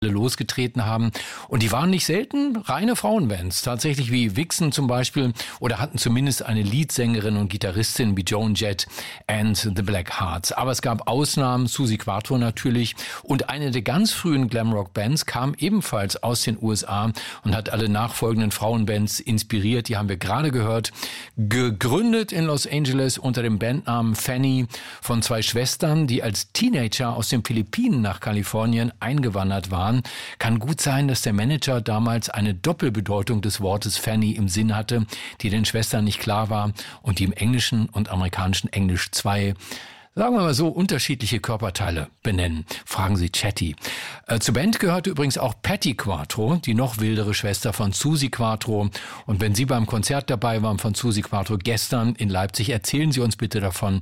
losgetreten haben. Und die waren nicht selten reine Frauenbands, tatsächlich wie Vixen zum Beispiel, oder hatten zumindest eine Leadsängerin und Gitarristin wie Joan Jett and the Blackhearts. Aber es gab Ausnahmen, Suzi Quatro natürlich, und eine der ganz frühen Glamrock-Bands kam ebenfalls aus den USA und hat alle nachfolgenden Frauenbands inspiriert. Die haben wir gerade gehört. Gegründet in Los Angeles unter dem Bandnamen Fanny von zwei Schwestern, die als Teenager aus den Philippinen nach Kalifornien eingewandert waren. Kann gut sein, dass der Manager damals eine Doppelbedeutung des Wortes Fanny im Sinn hatte, die den Schwestern nicht klar war und die im englischen und amerikanischen Englisch zwei, sagen wir mal so, unterschiedliche Körperteile benennen. Fragen Sie Chatty. Zur Band gehörte übrigens auch Patti Quatro, die noch wildere Schwester von Suzi Quatro. Und wenn Sie beim Konzert dabei waren von Suzi Quatro gestern in Leipzig, erzählen Sie uns bitte davon.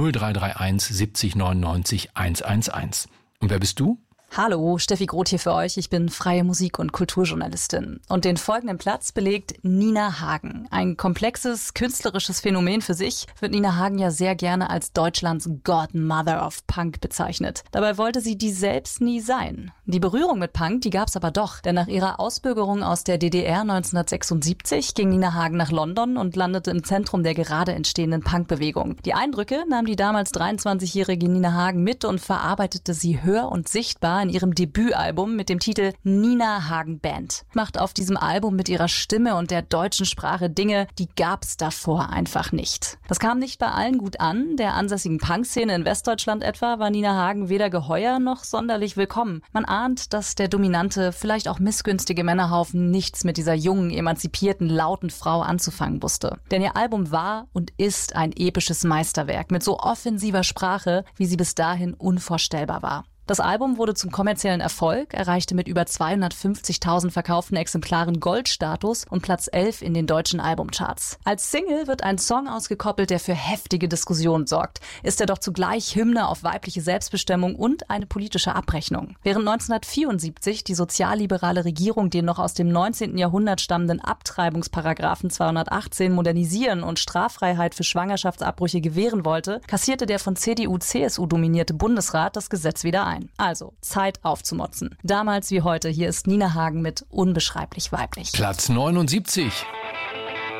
0331 70 99 111. Und wer bist du? Hallo, Steffi Groth hier für euch. Ich bin freie Musik- und Kulturjournalistin. Und den folgenden Platz belegt Nina Hagen. Ein komplexes, künstlerisches Phänomen für sich, wird Nina Hagen ja sehr gerne als Deutschlands Godmother of Punk bezeichnet. Dabei wollte sie die selbst nie sein. Die Berührung mit Punk, die gab's aber doch. Denn nach ihrer Ausbürgerung aus der DDR 1976 ging Nina Hagen nach London und landete im Zentrum der gerade entstehenden Punkbewegung. Die Eindrücke nahm die damals 23-jährige Nina Hagen mit und verarbeitete sie hör- und sichtbar in ihrem Debütalbum mit dem Titel Nina Hagen Band. Macht auf diesem Album mit ihrer Stimme und der deutschen Sprache Dinge, die gab's davor einfach nicht. Das kam nicht bei allen gut an. Der ansässigen Punkszene in Westdeutschland etwa war Nina Hagen weder geheuer noch sonderlich willkommen. Man ahnt, dass der dominante, vielleicht auch missgünstige Männerhaufen nichts mit dieser jungen, emanzipierten, lauten Frau anzufangen wusste. Denn ihr Album war und ist ein episches Meisterwerk mit so offensiver Sprache, wie sie bis dahin unvorstellbar war. Das Album wurde zum kommerziellen Erfolg, erreichte mit über 250.000 verkauften Exemplaren Goldstatus und Platz 11 in den deutschen Albumcharts. Als Single wird ein Song ausgekoppelt, der für heftige Diskussionen sorgt. Ist er doch zugleich Hymne auf weibliche Selbstbestimmung und eine politische Abrechnung. Während 1974 die sozialliberale Regierung den noch aus dem 19. Jahrhundert stammenden Abtreibungsparagraphen 218 modernisieren und Straffreiheit für Schwangerschaftsabbrüche gewähren wollte, kassierte der von CDU-CSU dominierte Bundesrat das Gesetz wieder ein. Also, Zeit aufzumotzen. Damals wie heute, hier ist Nina Hagen mit Unbeschreiblich weiblich. Platz 79.